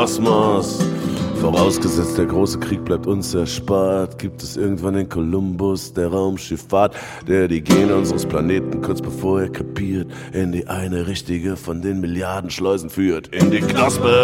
Kosmos. Vorausgesetzt, der große Krieg bleibt uns erspart, gibt es irgendwann den Kolumbus der Raumschifffahrt, der die Gene unseres Planeten kurz bevor er kapiert, in die eine richtige von den Milliarden Schleusen führt, in die Knospe.